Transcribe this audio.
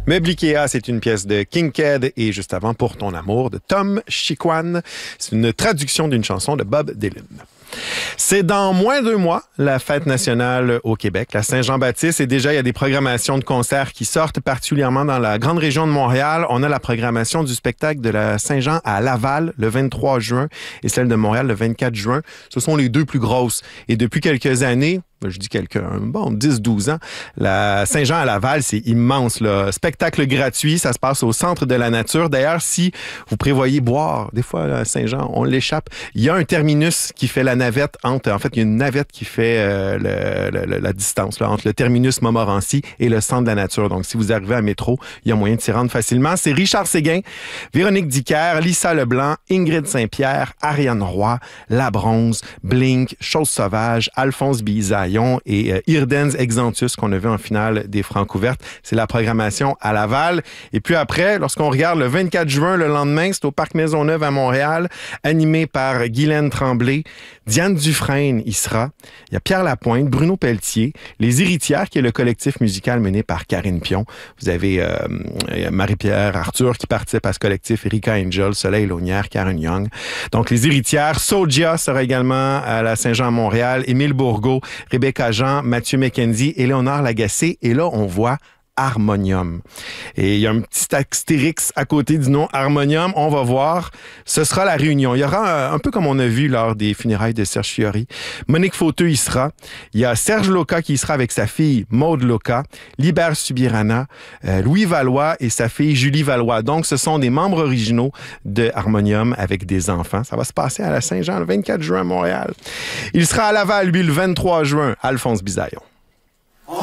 Meuble Ikea, c'est une pièce de Kinked et juste avant Pour ton amour de Tom Chiquan. C'est une traduction d'une chanson de Bob Dylan. C'est dans moins d'1 mois, la fête nationale au Québec, la Saint-Jean-Baptiste. Et déjà, il y a des programmations de concerts qui sortent, particulièrement dans la grande région de Montréal. On a la programmation du spectacle de la Saint-Jean à Laval le 23 juin et celle de Montréal le 24 juin. Ce sont les deux plus grosses. Et depuis quelques années, je dis 10-12 ans, la Saint-Jean à Laval, c'est immense, là. Spectacle gratuit, ça se passe au Centre de la Nature. D'ailleurs, si vous prévoyez boire, des fois, à Saint-Jean, on l'échappe. Il y a un terminus qui fait la navette entre, en fait, il y a une navette qui fait la distance là, entre le terminus Montmorency et le Centre de la Nature. Donc, si vous arrivez à métro, il y a moyen de s'y rendre facilement. C'est Richard Séguin, Véronique Dicker, Lisa Leblanc, Ingrid Saint-Pierre, Ariane Roy, La Bronze, Blink, Chose Sauvage, Alphonse Bizaï et Irdens Exantus qu'on a vu en finale des Francouvertes. C'est la programmation à Laval. Et puis après, lorsqu'on regarde le 24 juin, le lendemain, c'est au Parc Maisonneuve à Montréal, animé par Guylaine Tremblay, Diane Dufresne y sera. Il y a Pierre Lapointe, Bruno Pelletier, Les Héritières, qui est le collectif musical mené par Karine Pion. Vous avez Marie-Pierre Arthur qui participe à ce collectif, Erika Angel, Soleil Launière, Karen Young. Donc Les Héritières, Soulja sera également à la Saint-Jean à Montréal, Émile Bourgault, Rebecca Jean, Mathieu McKenzie, Éléonore Lagacé. Et là, on voit Harmonium. Et il y a un petit astérix à côté du nom Harmonium. On va voir. Ce sera la réunion. Il y aura un peu comme on a vu lors des funérailles de Serge Fiori. Monique Fauteux y sera. Il y a Serge Loca qui y sera avec sa fille Maude Loca, Libère Subirana, Louis Valois et sa fille Julie Valois. Donc, ce sont des membres originaux de Harmonium avec des enfants. Ça va se passer à la Saint-Jean le 24 juin à Montréal. Il sera à Laval, lui, le 23 juin, Alphonse Bizaillon.